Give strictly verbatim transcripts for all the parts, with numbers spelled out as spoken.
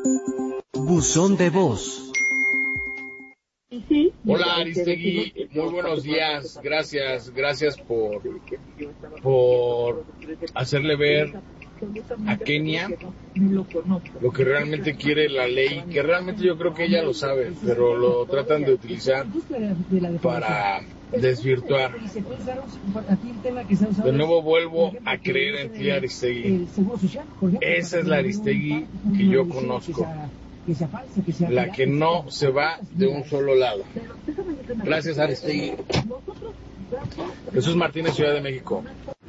Buzón de voz. Hola Aristegui, muy buenos días, gracias, gracias por, por hacerle ver a Kenia lo que realmente quiere la ley, que realmente yo creo que ella lo sabe, pero lo tratan de utilizar para desvirtuar. De nuevo vuelvo a creer en ti, Aristegui. Esa es la Aristegui que yo conozco, la que no se va de un solo lado. Gracias, Aristegui. Jesús Martínez, Ciudad de México.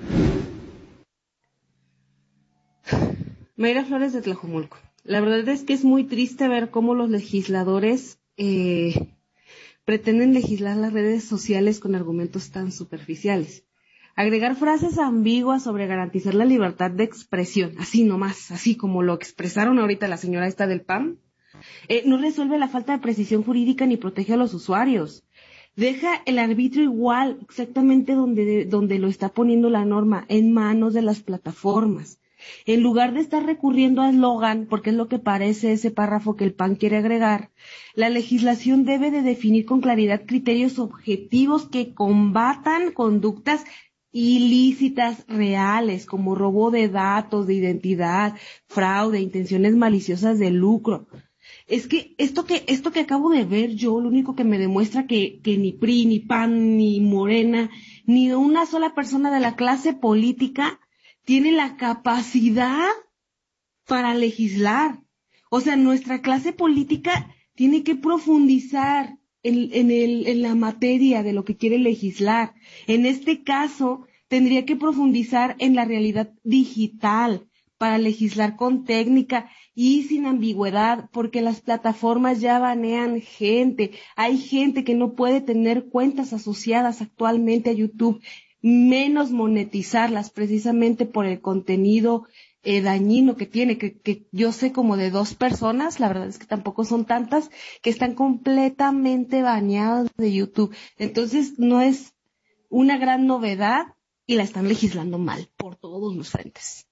Mayra Flores de Tlajomulco. La verdad es que es muy triste ver cómo los legisladores eh, pretenden legislar las redes sociales con argumentos tan superficiales. Agregar frases ambiguas sobre garantizar la libertad de expresión, así nomás, así como lo expresaron ahorita la señora esta del P A M, eh, no resuelve la falta de precisión jurídica ni protege a los usuarios. Deja el arbitrio igual, exactamente donde, donde lo está poniendo la norma, en manos de las plataformas. En lugar de estar recurriendo a eslogan, porque es lo que parece ese párrafo que el P A N quiere agregar, la legislación debe de definir con claridad criterios objetivos que combatan conductas ilícitas reales, como robo de datos, de identidad, fraude, intenciones maliciosas de lucro. Es que esto que esto que acabo de ver yo, lo único que me demuestra que, que ni P R I, ni P A N, ni Morena, ni una sola persona de la clase política tiene la capacidad para legislar. O sea, nuestra clase política tiene que profundizar en, en, el, en la materia de lo que quiere legislar. En este caso, tendría que profundizar en la realidad digital para legislar con técnica y sin ambigüedad, porque las plataformas ya banean gente. Hay gente que no puede tener cuentas asociadas actualmente a YouTube, menos monetizarlas precisamente por el contenido eh, dañino que tiene, que, que yo sé como de dos personas, la verdad es que tampoco son tantas, que están completamente baneadas de YouTube. Entonces no es una gran novedad y la están legislando mal por todos los frentes.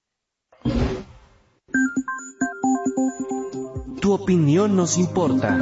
Tu opinión nos importa.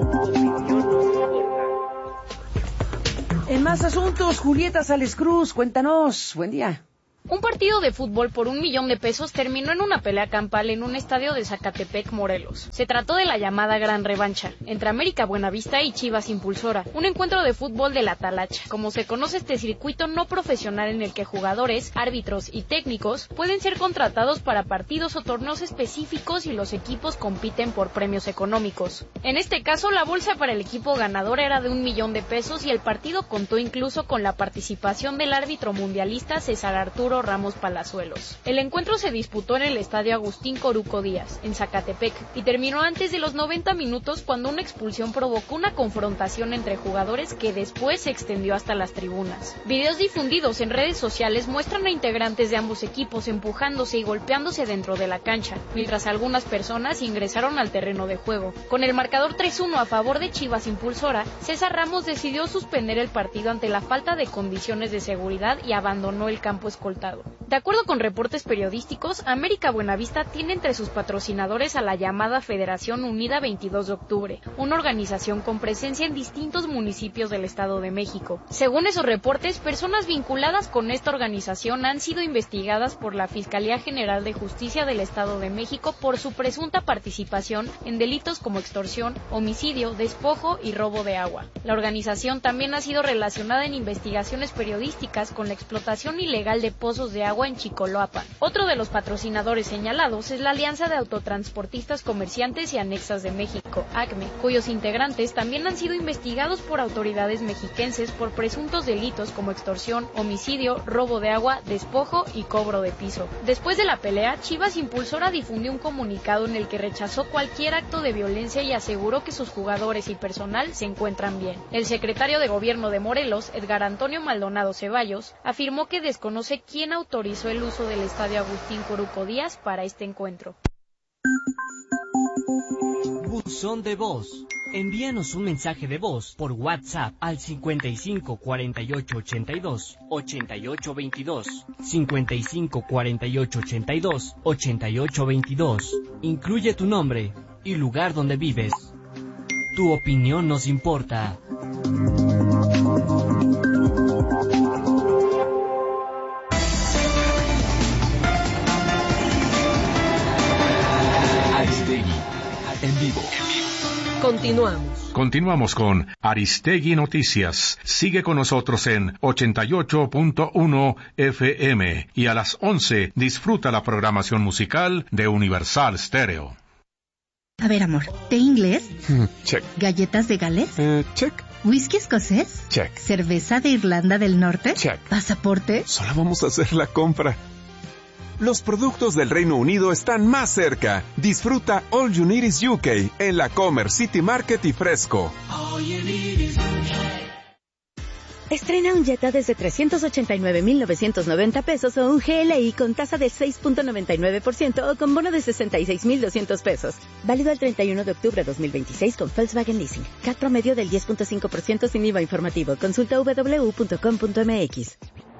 En más asuntos, Julieta Sales Cruz, cuéntanos. Buen día. Un partido de fútbol por un millón de pesos terminó en una pelea campal en un estadio de Zacatepec, Morelos. Se trató de la llamada Gran Revancha, entre América Buenavista y Chivas Impulsora, un encuentro de fútbol de la talacha, como se conoce este circuito no profesional en el que jugadores, árbitros y técnicos pueden ser contratados para partidos o torneos específicos y los equipos compiten por premios económicos. En este caso, la bolsa para el equipo ganador era de un millón de pesos y el partido contó incluso con la participación del árbitro mundialista César Arturo Ramos Palazuelos. El encuentro se disputó en el estadio Agustín Coruco Díaz, en Zacatepec, y terminó antes de los noventa minutos cuando una expulsión provocó una confrontación entre jugadores que después se extendió hasta las tribunas. Videos difundidos en redes sociales muestran a integrantes de ambos equipos empujándose y golpeándose dentro de la cancha, mientras algunas personas ingresaron al terreno de juego. Con el marcador tres uno a favor de Chivas Impulsora, César Ramos decidió suspender el partido ante la falta de condiciones de seguridad y abandonó el campo escoltado. De acuerdo con reportes periodísticos, América Buenavista tiene entre sus patrocinadores a la llamada Federación Unida veintidós de octubre, una organización con presencia en distintos municipios del Estado de México. Según esos reportes, personas vinculadas con esta organización han sido investigadas por la Fiscalía General de Justicia del Estado de México por su presunta participación en delitos como extorsión, homicidio, despojo y robo de agua. La organización también ha sido relacionada en investigaciones periodísticas con la explotación ilegal de pozos de agua en Chicoloapan. Otro de los patrocinadores señalados es la Alianza de Autotransportistas Comerciantes y Anexas de México, ACME, cuyos integrantes también han sido investigados por autoridades mexiquenses por presuntos delitos como extorsión, homicidio, robo de agua, despojo y cobro de piso. Después de la pelea, Chivas Impulsora difundió un comunicado en el que rechazó cualquier acto de violencia y aseguró que sus jugadores y personal se encuentran bien. El secretario de Gobierno de Morelos, Edgar Antonio Maldonado Ceballos, afirmó que desconoce quién autorizó el uso del estadio Agustín Coruco Díaz para este encuentro. Buzón de voz. Envíanos un mensaje de voz por WhatsApp al cincuenta y cinco cuarenta y ocho ochenta y dos ochenta y ocho veintidós, cincuenta y cinco cuarenta y ocho ochenta y dos ochenta y ocho veintidós. Incluye tu nombre y lugar donde vives. Tu opinión nos importa. Aristegui, en vivo. Continuamos. Continuamos con Aristegui Noticias. Sigue con nosotros en ochenta y ocho punto uno F M y a las once disfruta la programación musical de Universal Stereo. A ver, amor, ¿té inglés? Check. ¿Galletas de Gales? Uh, check. ¿Whisky escocés? Check. ¿Cerveza de Irlanda del Norte? Check. ¿Pasaporte? Solo vamos a hacer la compra. Los productos del Reino Unido están más cerca. Disfruta All You Need Is U K en la Comer City Market y Fresco. All you need is U K. Estrena un Jetta desde trescientos ochenta y nueve mil novecientos noventa pesos o un G L I con tasa de seis punto noventa y nueve por ciento o con bono de sesenta y seis mil doscientos pesos. Válido el treinta y uno de octubre de dos mil veintiséis con Volkswagen Leasing. C A T promedio del diez punto cinco por ciento sin I V A informativo. Consulta doble u doble u doble u punto com punto m x.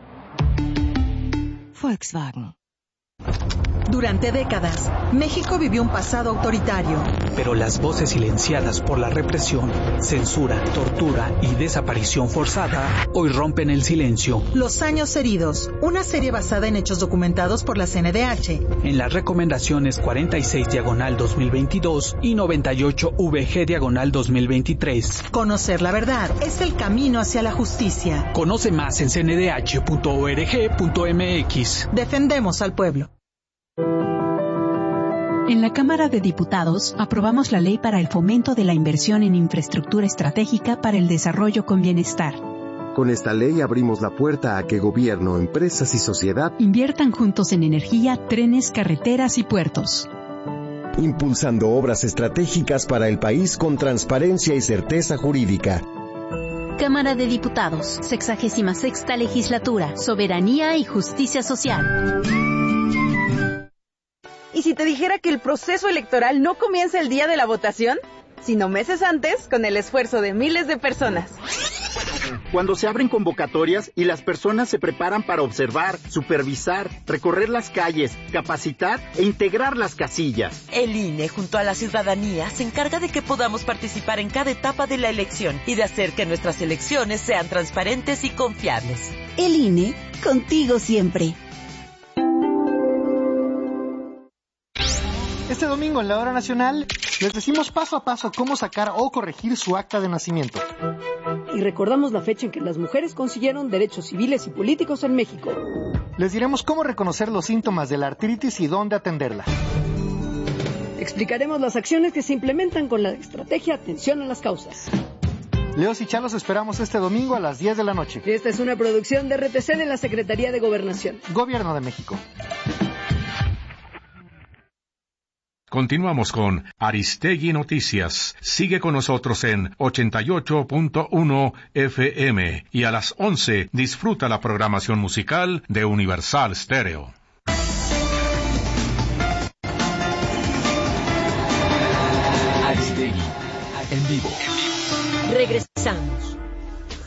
Volkswagen. Durante décadas, México vivió un pasado autoritario. Pero las voces silenciadas por la represión, censura, tortura y desaparición forzada hoy rompen el silencio. Los años heridos, una serie basada en hechos documentados por la C N D H. En las recomendaciones cuarenta y seis diagonal dos mil veintidós y noventa y ocho V G diagonal dos mil veintitrés. Conocer la verdad es el camino hacia la justicia. Conoce más en c n d h punto org punto m x. Defendemos al pueblo. En la Cámara de Diputados, aprobamos la Ley para el Fomento de la Inversión en Infraestructura Estratégica para el Desarrollo con Bienestar. Con esta ley abrimos la puerta a que gobierno, empresas y sociedad inviertan juntos en energía, trenes, carreteras y puertos. Impulsando obras estratégicas para el país con transparencia y certeza jurídica. Cámara de Diputados, sexagésima sexta Legislatura, Soberanía y Justicia Social. ¿Y si te dijera que el proceso electoral no comienza el día de la votación, sino meses antes, con el esfuerzo de miles de personas? Cuando se abren convocatorias y las personas se preparan para observar, supervisar, recorrer las calles, capacitar e integrar las casillas. El I N E, junto a la ciudadanía, se encarga de que podamos participar en cada etapa de la elección y de hacer que nuestras elecciones sean transparentes y confiables. El I N E, contigo siempre. Este domingo en la Hora Nacional les decimos paso a paso cómo sacar o corregir su acta de nacimiento. Y recordamos la fecha en que las mujeres consiguieron derechos civiles y políticos en México. Les diremos cómo reconocer los síntomas de la artritis y dónde atenderla. Explicaremos las acciones que se implementan con la estrategia Atención a las Causas. Leos y Chalos esperamos este domingo a las diez de la noche. Esta es una producción de R T C de la Secretaría de Gobernación. Gobierno de México. Continuamos con Aristegui Noticias. Sigue con nosotros en ochenta y ocho punto uno F M y a las once disfruta la programación musical de Universal Stereo. Aristegui, en vivo. Regresamos.